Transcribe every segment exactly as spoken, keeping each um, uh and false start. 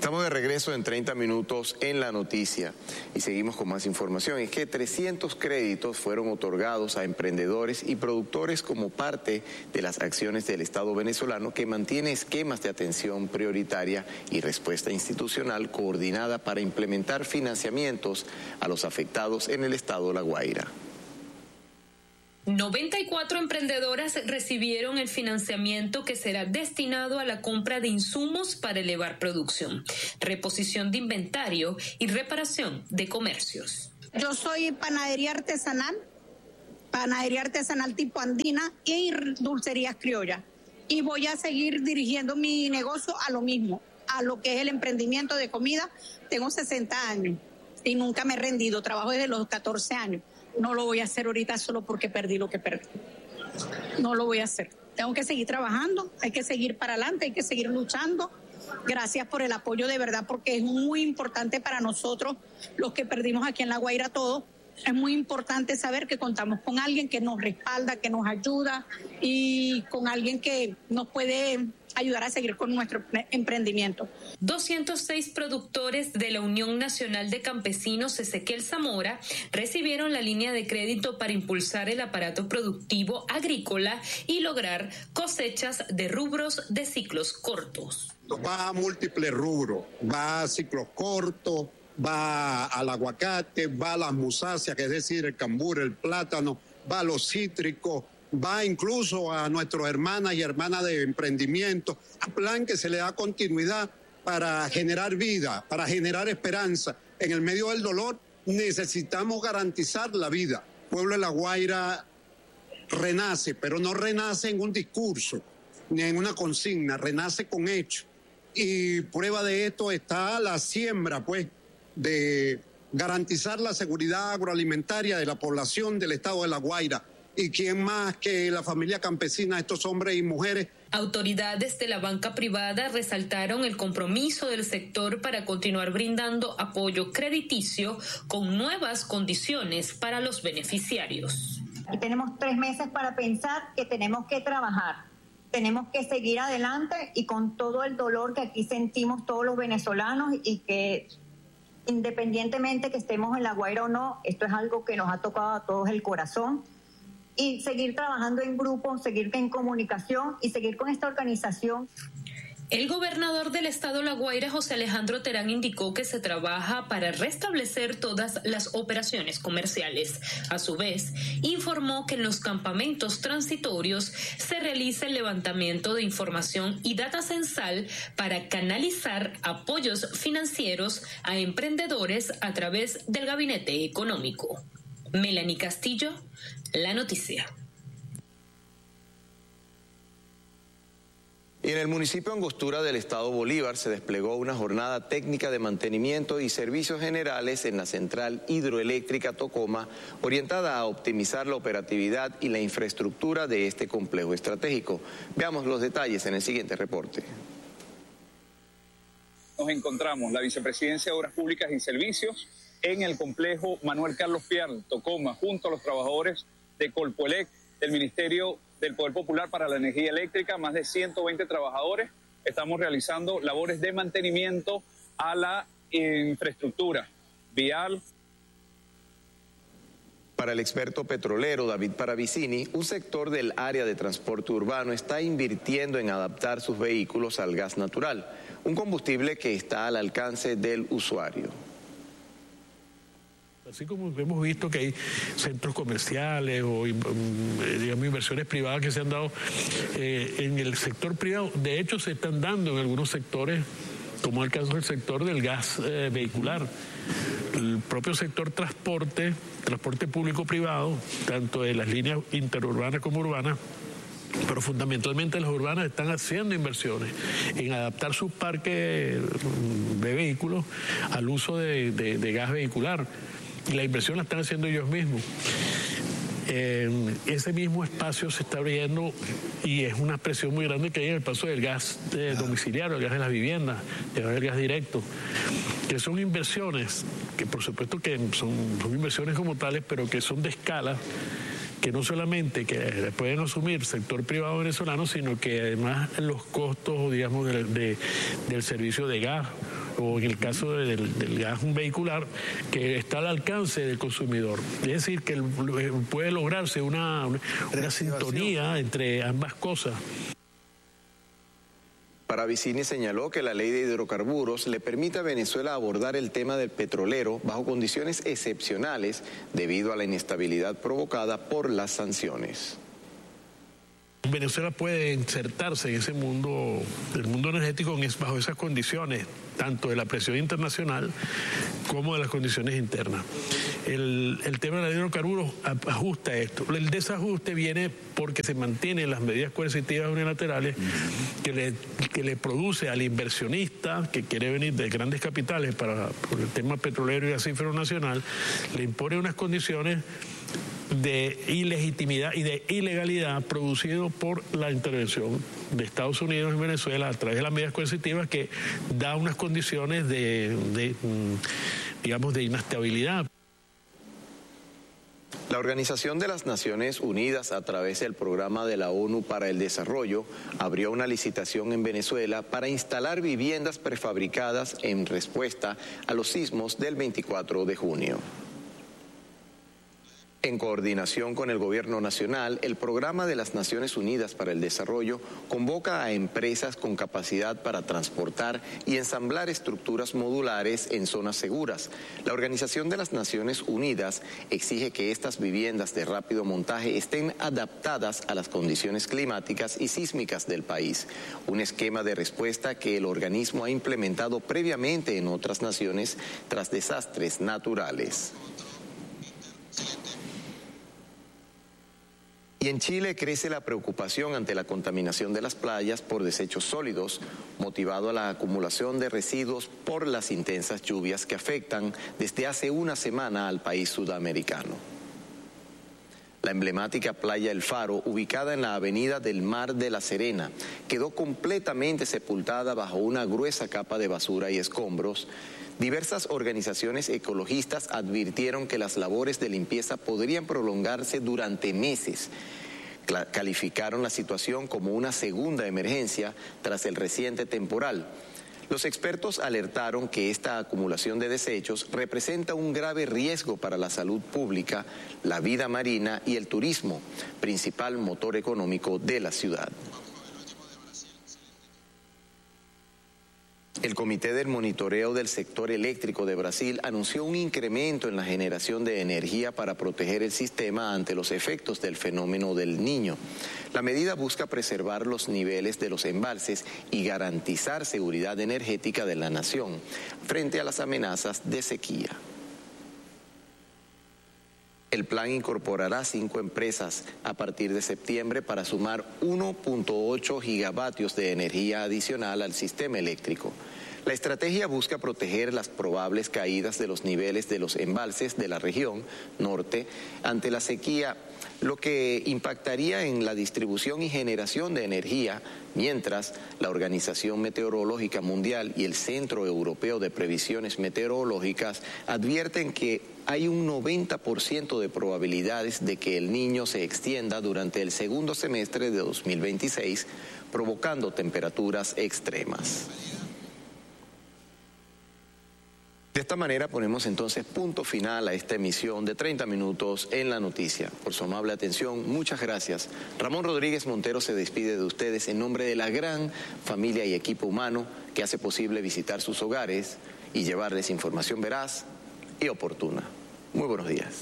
Estamos de regreso en treinta minutos en La Noticia y seguimos con más información. Es que trescientos créditos fueron otorgados a emprendedores y productores como parte de las acciones del Estado venezolano que mantiene esquemas de atención prioritaria y respuesta institucional coordinada para implementar financiamientos a los afectados en el Estado La Guaira. noventa y cuatro emprendedoras recibieron el financiamiento que será destinado a la compra de insumos para elevar producción, reposición de inventario y reparación de comercios. Yo soy panadería artesanal, panadería artesanal tipo andina y dulcerías criollas. Y voy a seguir dirigiendo mi negocio a lo mismo, a lo que es el emprendimiento de comida. Tengo sesenta años y nunca me he rendido, trabajo desde los catorce años. No lo voy a hacer ahorita solo porque perdí lo que perdí. No lo voy a hacer. Tengo que seguir trabajando, hay que seguir para adelante, hay que seguir luchando. Gracias por el apoyo de verdad, porque es muy importante para nosotros, los que perdimos aquí en La Guaira todo. Es muy importante saber que contamos con alguien que nos respalda, que nos ayuda y con alguien que nos puede ayudar a seguir con nuestro emprendimiento. doscientos seis productores de la Unión Nacional de Campesinos Ezequiel Zamora recibieron la línea de crédito para impulsar el aparato productivo agrícola y lograr cosechas de rubros de ciclos cortos. Va a múltiples rubros, va a ciclos cortos, va al aguacate, va a las musáceas, que es decir, el cambur, el plátano, va a los cítricos, va incluso a nuestras hermanas y hermanas de emprendimiento, a plan que se le da continuidad para generar vida, para generar esperanza. En el medio del dolor necesitamos garantizar la vida. El pueblo de La Guaira renace, pero no renace en un discurso, ni en una consigna, renace con hechos. Y prueba de esto está la siembra, pues, de garantizar la seguridad agroalimentaria de la población del estado de La Guaira. ¿Y quién más que la familia campesina, estos hombres y mujeres? Autoridades de la banca privada resaltaron el compromiso del sector para continuar brindando apoyo crediticio con nuevas condiciones para los beneficiarios. Y tenemos tres meses para pensar que tenemos que trabajar, tenemos que seguir adelante y con todo el dolor que aquí sentimos todos los venezolanos y que independientemente que estemos en La Guaira o no, esto es algo que nos ha tocado a todos el corazón. Y seguir trabajando en grupo, seguir en comunicación y seguir con esta organización. El gobernador del estado La Guaira, José Alejandro Terán, indicó que se trabaja para restablecer todas las operaciones comerciales. A su vez, informó que en los campamentos transitorios se realiza el levantamiento de información y data censal para canalizar apoyos financieros a emprendedores a través del gabinete económico. Melanie Castillo, La Noticia. Y en el municipio Angostura del estado Bolívar se desplegó una jornada técnica de mantenimiento y servicios generales en la central hidroeléctrica Tocoma, orientada a optimizar la operatividad y la infraestructura de este complejo estratégico. Veamos los detalles en el siguiente reporte. Nos encontramos la Vicepresidencia de Obras Públicas y Servicios en el complejo Manuel Carlos Piar, Tocoma, junto a los trabajadores de Colpoelec, del Ministerio del Poder Popular para la Energía Eléctrica, más de ciento veinte trabajadores. Estamos realizando labores de mantenimiento a la infraestructura vial. Para el experto petrolero David Paravicini, un sector del área de transporte urbano está invirtiendo en adaptar sus vehículos al gas natural, un combustible que está al alcance del usuario. Así como hemos visto que hay centros comerciales o digamos inversiones privadas que se han dado eh, en el sector privado, de hecho se están dando en algunos sectores, como el caso del sector del gas eh, vehicular. El propio sector transporte, transporte público-privado, tanto de las líneas interurbanas como urbanas, pero fundamentalmente las urbanas están haciendo inversiones en adaptar sus parques de vehículos al uso de, de, de gas vehicular. Y la inversión la están haciendo ellos mismos. Eh, ese mismo espacio se está abriendo y es una presión muy grande que hay en el paso del gas eh, domiciliario, el gas de las viviendas, el gas directo, que son inversiones que por supuesto que son, son inversiones como tales, pero que son de escala, que no solamente que pueden asumir el sector privado venezolano, sino que además los costos, digamos, de, de, del servicio de gas o en el caso del, del gas vehicular, que está al alcance del consumidor. Es decir, que puede lograrse una, una sintonía entre ambas cosas. Paravicini señaló que la ley de hidrocarburos le permite a Venezuela abordar el tema del petrolero bajo condiciones excepcionales debido a la inestabilidad provocada por las sanciones. Venezuela puede insertarse en ese mundo, el mundo energético bajo esas condiciones, tanto de la presión internacional como de las condiciones internas. El, el tema de los hidrocarburos ajusta esto. El desajuste viene porque se mantienen las medidas coercitivas unilaterales que le, que le produce al inversionista que quiere venir de grandes capitales para por el tema petrolero y gasífero nacional, le impone unas condiciones de ilegitimidad y de ilegalidad producido por la intervención de Estados Unidos en Venezuela a través de las medidas coercitivas, que da unas condiciones de, de digamos, de inestabilidad. La Organización de las Naciones Unidas, a través del Programa de la ONU para el Desarrollo, abrió una licitación en Venezuela para instalar viviendas prefabricadas en respuesta a los sismos del veinticuatro de junio. En coordinación con el Gobierno Nacional, el Programa de las Naciones Unidas para el Desarrollo convoca a empresas con capacidad para transportar y ensamblar estructuras modulares en zonas seguras. La Organización de las Naciones Unidas exige que estas viviendas de rápido montaje estén adaptadas a las condiciones climáticas y sísmicas del país, un esquema de respuesta que el organismo ha implementado previamente en otras naciones tras desastres naturales. Y en Chile crece la preocupación ante la contaminación de las playas por desechos sólidos, motivado a la acumulación de residuos por las intensas lluvias que afectan desde hace una semana al país sudamericano. La emblemática playa El Faro, ubicada en la avenida del Mar de La Serena, quedó completamente sepultada bajo una gruesa capa de basura y escombros. Diversas organizaciones ecologistas advirtieron que las labores de limpieza podrían prolongarse durante meses. Calificaron la situación como una segunda emergencia tras el reciente temporal. Los expertos alertaron que esta acumulación de desechos representa un grave riesgo para la salud pública, la vida marina y el turismo, principal motor económico de la ciudad. El Comité del Monitoreo del Sector Eléctrico de Brasil anunció un incremento en la generación de energía para proteger el sistema ante los efectos del fenómeno del Niño. La medida busca preservar los niveles de los embalses y garantizar seguridad energética de la nación frente a las amenazas de sequía. El plan incorporará cinco empresas a partir de septiembre para sumar uno punto ocho gigavatios de energía adicional al sistema eléctrico. La estrategia busca proteger las probables caídas de los niveles de los embalses de la región norte ante la sequía, lo que impactaría en la distribución y generación de energía, mientras la Organización Meteorológica Mundial y el Centro Europeo de Previsiones Meteorológicas advierten que hay un noventa por ciento de probabilidades de que el Niño se extienda durante el segundo semestre de dos mil veintiséis, provocando temperaturas extremas. De esta manera ponemos entonces punto final a esta emisión de treinta minutos en la noticia. Por su amable atención, muchas gracias. Ramón Rodríguez Montero se despide de ustedes en nombre de la gran familia y equipo humano que hace posible visitar sus hogares y llevarles información veraz y oportuna. Muy buenos días.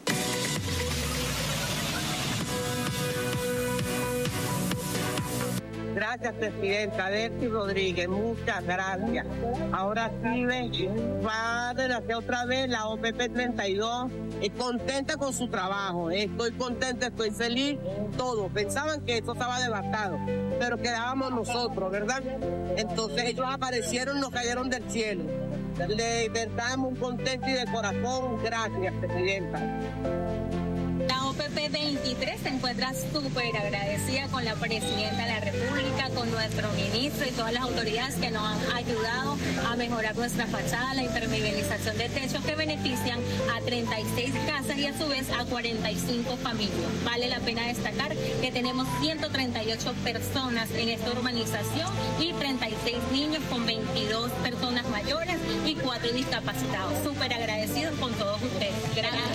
Gracias, Presidenta Delcy Rodríguez, muchas gracias. Ahora sí va a renacer otra vez la O P P treinta y dos. Estoy contenta con su trabajo, estoy contenta, estoy feliz, todo. Pensaban que esto estaba devastado, pero quedábamos nosotros, ¿verdad? Entonces ellos aparecieron, nos cayeron del cielo. De verdad, muy contenta y de corazón, gracias, Presidenta. La O P P P veintitrés se encuentra súper agradecida con la Presidenta de la República, con nuestro ministro y todas las autoridades que nos han ayudado a mejorar nuestra fachada, la impermeabilización de techos que benefician a treinta y seis casas y a su vez a cuarenta y cinco familias. Vale la pena destacar que tenemos ciento treinta y ocho personas en esta urbanización y treinta y seis niños con veintidós personas mayores y cuatro discapacitados. Súper agradecidos con todos ustedes. Gracias.